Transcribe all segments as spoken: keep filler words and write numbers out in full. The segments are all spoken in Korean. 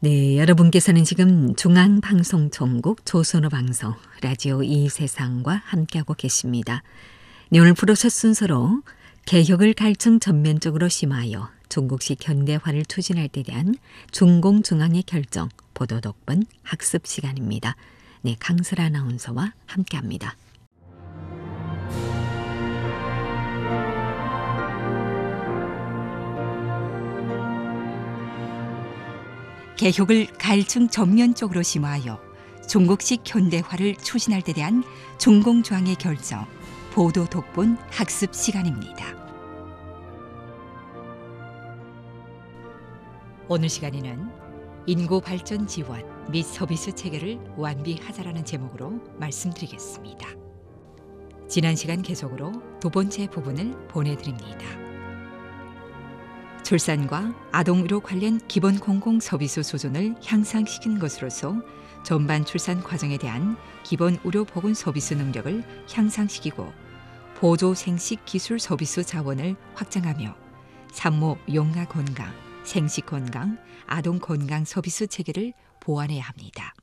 네, 여러분께서는 지금 중앙방송총국 조선어 방송 라디오 이 세상과 함께하고 계십니다. 네, 오늘 프로 첫 순서로 개혁을 갈증 전면적으로 심화하여 중국식 현대화를 추진할 때 대한 중공중앙의 결정, 보도 덕분 학습 시간입니다. 네, 강슬 아나운서와 함께합니다. 개혁을 갈증 전면적으로 심화하여 중국식 현대화를 추진할 때 대한 중공중앙의 결정, 보도 독본 학습 시간입니다. 오늘 시간에는 인구 발전 지원 및 서비스 체계를 완비하자라는 제목으로 말씀드리겠습니다. 지난 시간 계속으로 두 번째 부분을 보내드립니다. 출산과 아동의료 관련 기본 공공 서비스 수준을 향상시킨 것으로서 전반 출산 과정에 대한 기본 의료 보건 서비스 능력을 향상시키고 보조 생식 기술 서비스 자원을 확장하며 산모 용가 건강, 생식 건강, 아동 건강 서비스 체계를 보완해야 합니다.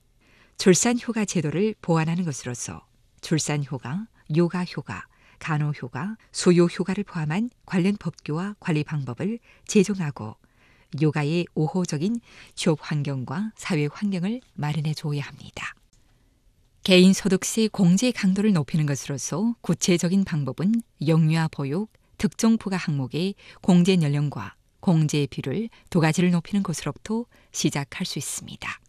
출산 휴가 제도를 보완하는 것으로서 출산 휴가, 육아 휴가, 간호휴가, 수요휴가를 포함한 관련 법규와 관리 방법을 제정하고 육아의 우호적인 취업 환경과 사회 환경을 마련해 줘야 합니다. 개인 소득세 공제 강도를 높이는 것으로서 구체적인 방법은 영유아 보육, 특정 부가 항목의 공제 연령과 공제 비율 두 가지를 높이는 것으로부터 시작할 수 있습니다.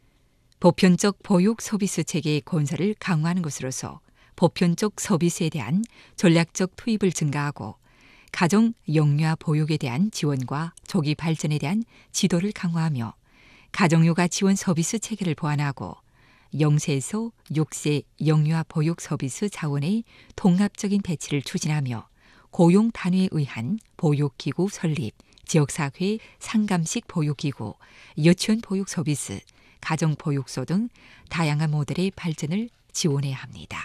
보편적 보육 서비스 체계의 건설을 강화하는 것으로서 보편적 서비스에 대한 전략적 투입을 증가하고 가정 영유아 보육에 대한 지원과 조기 발전에 대한 지도를 강화하며 가정육아 지원 서비스 체계를 보완하고 영세에서 육 세 영유아 보육 서비스 자원의 통합적인 배치를 추진하며 고용 단위에 의한 보육기구 설립, 지역사회 상감식 보육기구, 유치원 보육 서비스, 가정보육소 등 다양한 모델의 발전을 지원해야 합니다.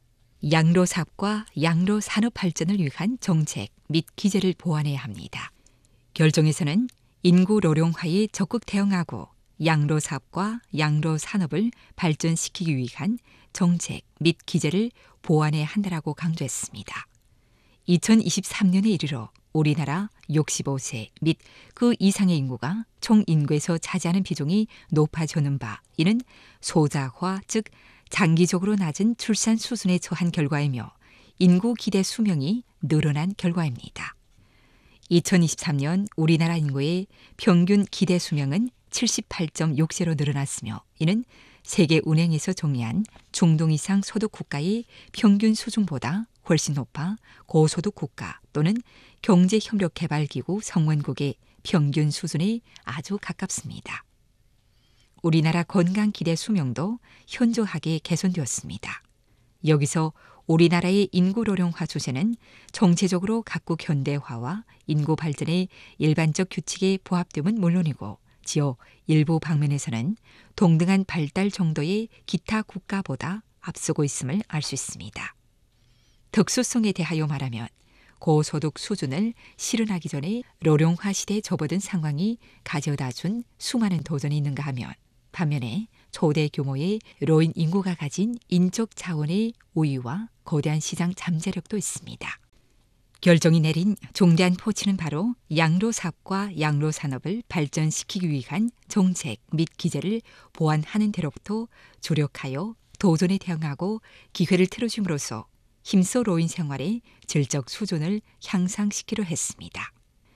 양로사업과 양로산업 발전을 위한 정책 및 기제를 보완해야 합니다. 결정에서는 인구 노령화에 적극 대응하고 양로사업과 양로산업을 발전시키기 위한 정책 및 기제를 보완해야 한다라고 강조했습니다. 이천이십삼 년에 이르러 우리나라 육십오 세 및 그 이상의 인구가 총 인구에서 차지하는 비중이 높아지는 바, 이는 소자화, 즉 장기적으로 낮은 출산 수준에 처한 결과이며 인구 기대 수명이 늘어난 결과입니다. 이천이십삼 년 우리나라 인구의 평균 기대 수명은 칠십팔 점 육 세로 늘어났으며 이는 세계은행에서 정의한 중등 이상 소득 국가의 평균 수준보다 훨씬 높아 고소득 국가 또는 경제협력개발기구 성원국의 평균 수준에 아주 가깝습니다. 우리나라 건강 기대 수명도 현저하게 개선되었습니다. 여기서 우리나라의 인구 노령화 추세는 정체적으로 각국 현대화와 인구 발전의 일반적 규칙에 부합됨은 물론이고 지어 일부 방면에서는 동등한 발달 정도의 기타 국가보다 앞서고 있음을 알 수 있습니다. 특수성에 대하여 말하면 고소득 수준을 실현하기 전에 노령화 시대에 접어든 상황이 가져다 준 수많은 도전이 있는가 하면 반면에 초대 규모의 노인 인구가 가진 인적 자원의 우위와 거대한 시장 잠재력도 있습니다. 결정이 내린 중대한 포치는 바로 양로사업과 양로산업을 발전시키기 위한 정책 및 기제를 보완하는 데로부터 주력하여 도전에 대응하고 기회를 틀어줌으로써 힘써 노인 생활의 질적 수준을 향상시키려 했습니다.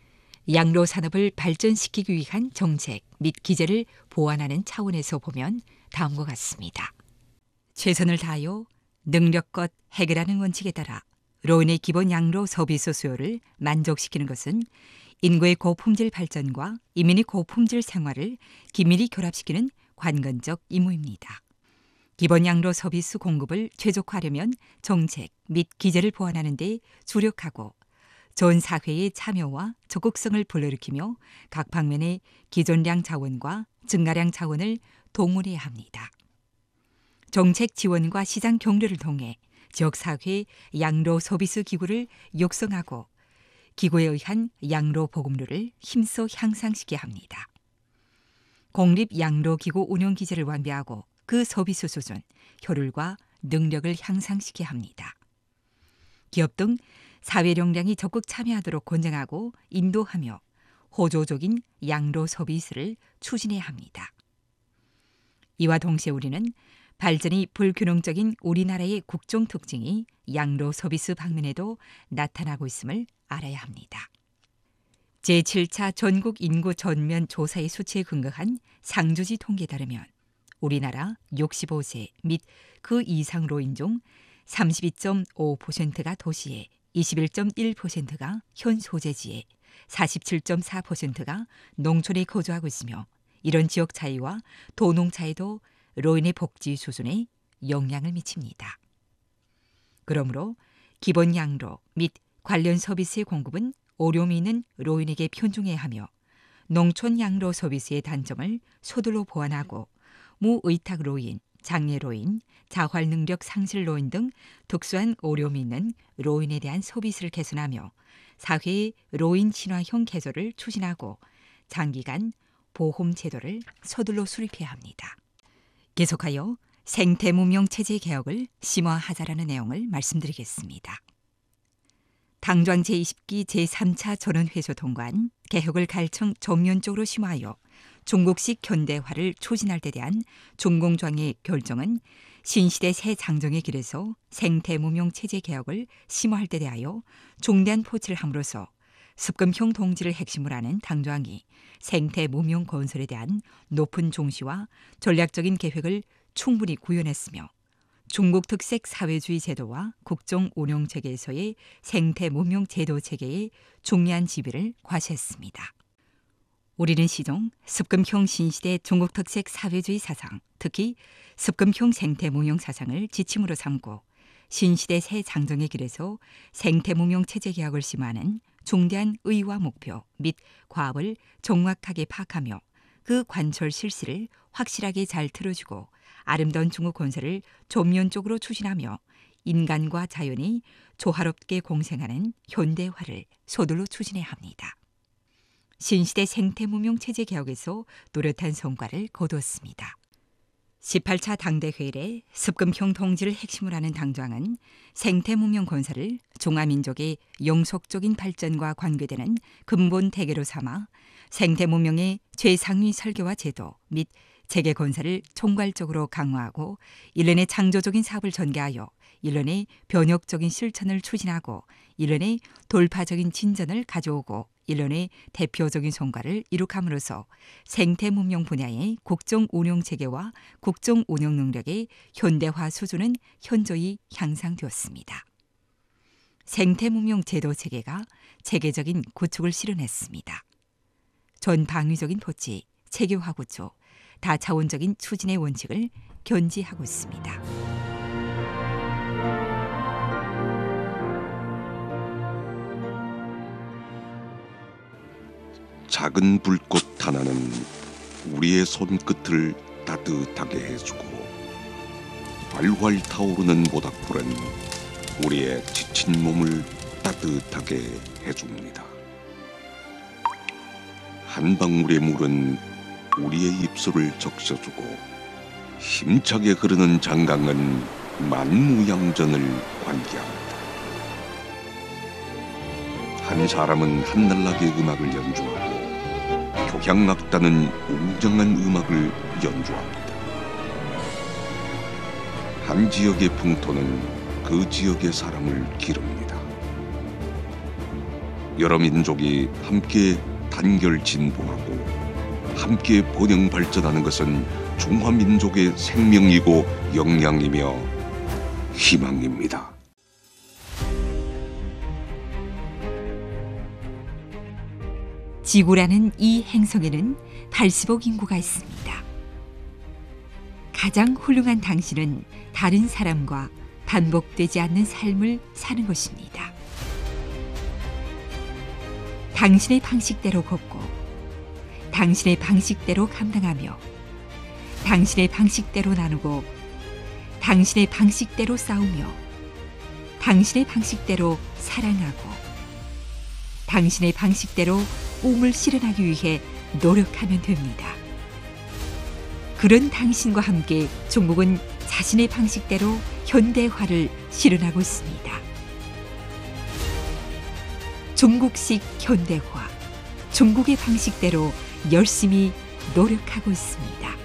양로산업을 발전시키기 위한 정책 및 기제를 보완하는 차원에서 보면 다음과 같습니다. 최선을 다하여 능력껏 해결하는 원칙에 따라 노인의 기본 양로 서비스 수요를 만족시키는 것은 인구의 고품질 발전과 이민의 고품질 생활을 긴밀히 결합시키는 관건적 임무입니다. 기본 양로 서비스 공급을 최적화하려면 정책 및 기제를 보완하는 데 주력하고 전 사회의 참여와 적극성을 불러일으키며 각 방면의 기존량 자원과 증가량 자원을 동원해야 합니다. 정책 지원과 시장 경로를 통해 지역사회 양로 서비스 기구를 육성하고 기구에 의한 양로 보급률을 힘써 향상시켜야 합니다. 공립 양로기구 운영기제를 완비하고 그 서비스 수준, 효율과 능력을 향상시켜야 합니다. 기업 등 사회 역량이 적극 참여하도록 권장하고 인도하며 호조적인 양로 서비스를 추진해야 합니다. 이와 동시에 우리는 발전이 불균형적인 우리나라의 국정 특징이 양로 서비스 방면에도 나타나고 있음을 알아야 합니다. 제칠 차 전국 인구 전면 조사의 수치에 근거한 상주지 통계에 따르면 우리나라 육십오 세 및 그 이상로인 중 삼십이 점 오 퍼센트가 도시에, 이십일 점 일 퍼센트가 현 소재지에, 사십칠 점 사 퍼센트가 농촌에 거주하고 있으며 이런 지역 차이와 도농 차이도 노인의 복지 수준에 영향을 미칩니다. 그러므로 기본 양로 및 관련 서비스의 공급은 어려움이 있는 노인에게 편중해야 하며 농촌 양로 서비스의 단점을 서둘러 보완하고 무의탁 노인, 장애 노인, 자활 능력 상실 노인 등 특수한 어려움이 있는 노인에 대한 서비스를 개선하며 사회의 노인 친화형 개조를 추진하고 장기간 보험 제도를 서둘러 수립해야 합니다. 계속하여 생태문명 체제 개혁을 심화하자라는 내용을 말씀드리겠습니다. 당좌 제이십 기 제삼 차 전원회의소 통과한 개혁을 갈청 전면적으로 심화하여 중국식 현대화를 추진할 데 대한 중공정의 결정은 신시대 새 장정의 길에서 생태문명 체제 개혁을 심화할 데 대하여 중대한 포치를 함으로써 습금형 동지를 핵심으로 하는 당조항이 생태문명 건설에 대한 높은 중시와 전략적인 계획을 충분히 구현했으며 중국 특색 사회주의 제도와 국정 운영 체계에서의 생태문명 제도 체계의 중요한 지위를 과시했습니다. 우리는 시종 습금형 신시대 중국 특색 사회주의 사상, 특히 습금형 생태문명 사상을 지침으로 삼고 신시대 새 장정의 길에서 생태문명 체제 개혁을 심화하는 중대한 의와 목표 및 과업을 정확하게 파악하며 그 관철 실시를 확실하게 잘 틀어주고 아름다운 중국 건설을 전면적으로 추진하며 인간과 자연이 조화롭게 공생하는 현대화를 서둘러 추진해야 합니다. 신시대 생태문명 체제 개혁에서 뚜렷한 성과를 거두었습니다. 십팔 차 당대회의에 습금형 통지를 핵심으로 하는 당정은 생태문명 건설을 종아민족의 영속적인 발전과 관계되는 근본 대계로 삼아 생태문명의 최상위 설계와 제도 및 체계 건설을 총괄적으로 강화하고 일련의 창조적인 사업을 전개하여 일련의 변혁적인 실천을 추진하고 일련의 돌파적인 진전을 가져오고 일련의 대표적인 성과를 이룩함으로써 생태문명 분야의 국정 운영 체계와 국정 운영 능력의 현대화 수준은 현저히 향상되었습니다. 생태문명 제도 체계가 체계적인 구축을 실현했습니다. 전방위적인 포치, 체계화 구조, 다차원적인 추진의 원칙을 견지하고 있습니다. 작은 불꽃 하나는 우리의 손끝을 따뜻하게 해주고 활활 타오르는 모닥불은 우리의 지친 몸을 따뜻하게 해줍니다. 한 방울의 물은 우리의 입술을 적셔주고 힘차게 흐르는 장강은 만무양전을 관계합니다. 한 사람은 한날나게 음악을 연주하고 교향악단은 웅장한 음악을 연주합니다. 한 지역의 풍토는 그 지역의 사람을 기릅니다. 여러 민족이 함께 단결 진보하고 함께 번영 발전하는 것은 중화민족의 생명이고 역량이며 희망입니다. 지구라는 이 행성에는 팔십억 인구가 있습니다. 가장 훌륭한 당신은 다른 사람과 반복되지 않는 삶을 사는 것입니다. 당신의 방식대로 걷고 당신의 방식대로 감당하며 당신의 방식대로 나누고 당신의 방식대로 싸우며 당신의 방식대로 사랑하고 당신의 방식대로 꿈을 실현하기 위해 노력하면 됩니다. 그런 당신과 함께 종국은 자신의 방식대로 현대화를 실현하고 있습니다. 종국식 현대화, 종국의 방식대로 열심히 노력하고 있습니다.